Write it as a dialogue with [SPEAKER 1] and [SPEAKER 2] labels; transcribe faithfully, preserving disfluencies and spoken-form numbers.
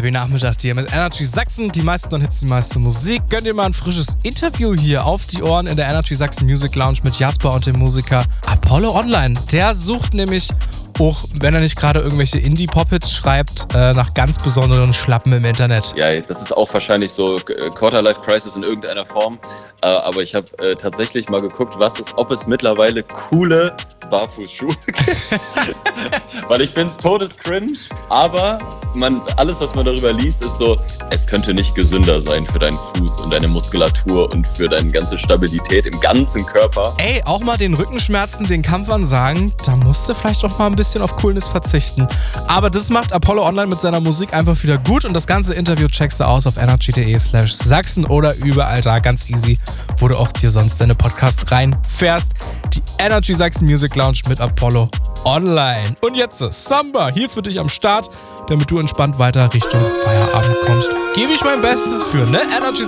[SPEAKER 1] Happy Nachmittag dir mit Energy Sachsen. Die meisten und Hits, die meiste Musik. Gönn dir mal ein frisches Interview hier auf die Ohren in der Energy Sachsen Music Lounge mit Jasper und dem Musiker Apollo Online. Der sucht nämlich auch, wenn er nicht gerade irgendwelche Indie-Pop-Hits schreibt, äh, nach ganz besonderen Schlappen im Internet.
[SPEAKER 2] Ja, das ist auch wahrscheinlich so Quarter-Life-Crisis in irgendeiner Form. Äh, aber ich habe äh, tatsächlich mal geguckt, was ist, ob es mittlerweile coole Barfußschuhe gibt. Weil ich finde es todescringe, aber man, alles, was man darüber liest, ist so, es könnte nicht gesünder sein für deinen Fuß und deine Muskulatur und für deine ganze Stabilität im ganzen Körper.
[SPEAKER 1] Ey, auch mal den Rückenschmerzen, den Kampfern sagen, da musst du vielleicht auch mal ein bisschen auf Coolness verzichten. Aber das macht Apollo Online mit seiner Musik einfach wieder gut und das ganze Interview checkst du aus auf energy.de slash Sachsen oder überall da, ganz easy, wo du auch dir sonst deine Podcasts reinfährst. Die Energy Sachsen Music Lounge mit Apollo Online. Und jetzt Samba hier für dich am Start, damit du entspannt weiter Richtung Feierabend kommst. Gebe ich mein Bestes für, ne? Energy